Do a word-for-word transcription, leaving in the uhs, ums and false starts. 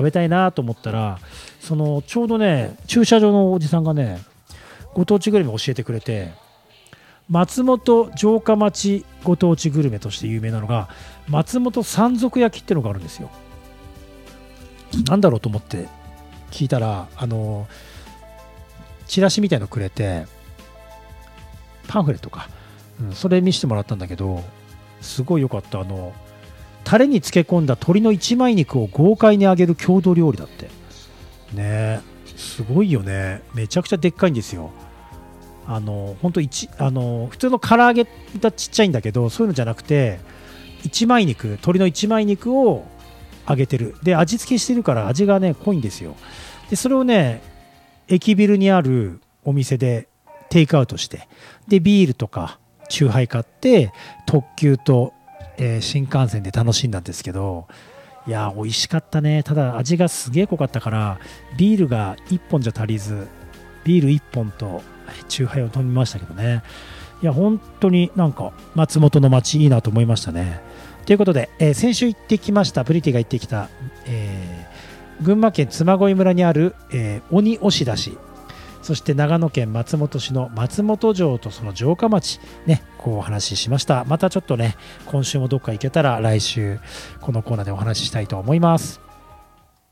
食べたいなと思ったら、そのちょうどね駐車場のおじさんがねご当地グルメ教えてくれて、松本城下町ご当地グルメとして有名なのが松本山賊焼きってのがあるんですよ。なんだろうと思って聞いたら、あのチラシみたいのくれて、パンフレットか、うん、それ見せてもらったんだけど、すごい良かった。あのタレに漬け込んだ鶏の一枚肉を豪快に揚げる郷土料理だってね。すごいよね。めちゃくちゃでっかいんですよ。あの本当一あの普通の唐揚げがちっちゃいんだけど、そういうのじゃなくて一枚肉、鶏の一枚肉を揚げてる。で味付けしてるから味がね濃いんですよ。でそれをね駅ビルにあるお店でテイクアウトして、でビールとかチューハイ買って特急と、えー新幹線で楽しんだんですけど、いやー美味しかったね。ただ味がすげえ濃かったからビールがいっぽんじゃ足りず、ビールいっぽんとチューハイを飲みましたけどね。いや本当になんか松本の街いいなと思いましたね。ということで、えー先週行ってきましたプリティが行ってきた、えー群馬県嬬恋村にある、えー鬼押出し、そして長野県松本市の松本城とその城下町ね、こうお話ししました。またちょっとね今週もどっか行けたら来週このコーナーでお話ししたいと思います。